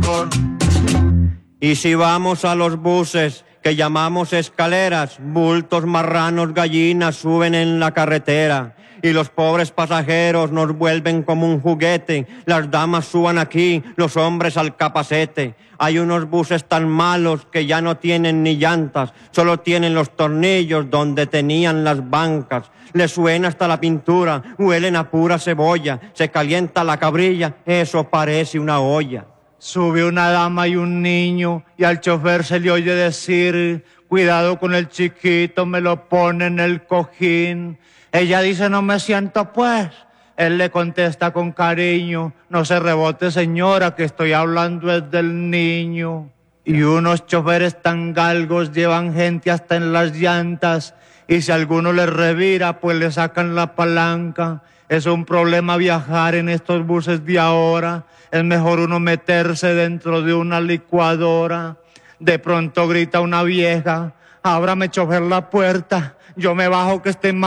vagón. Y si vamos a los buses que llamamos escaleras, bultos, marranos, gallinas suben en la carretera. Y los pobres pasajeros nos vuelven como un juguete. Las damas suban aquí, los hombres al capacete. Hay unos buses tan malos que ya no tienen ni llantas, solo tienen los tornillos donde tenían las bancas. Les suena hasta la pintura, huelen a pura cebolla, se calienta la cabrilla, eso parece una olla. Sube una dama y un niño y al chofer se le oye decir: cuidado con el chiquito, me lo pone en el cojín. Ella dice: no me siento pues. Él le contesta con cariño: no se rebote señora, que estoy hablando es del niño. Y unos choferes tan galgos llevan gente hasta en las llantas, y si alguno les revira pues le sacan la palanca. Es un problema viajar en estos buses de ahora. Es mejor uno meterse dentro de una licuadora. De pronto grita una vieja: ábrame chofer la puerta, yo me bajo que esté mal.